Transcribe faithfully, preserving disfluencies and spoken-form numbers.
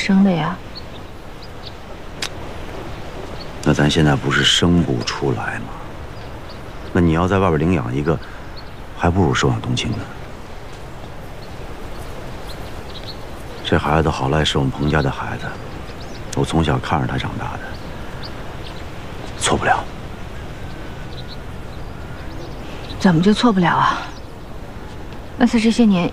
生的呀。 那咱现在不是生不出来吗？那你要在外边领养一个，还不如收养冬青呢。这孩子好赖是我们彭家的孩子，我从小看着他长大的，错不了。 怎么就错不了啊？那是这些年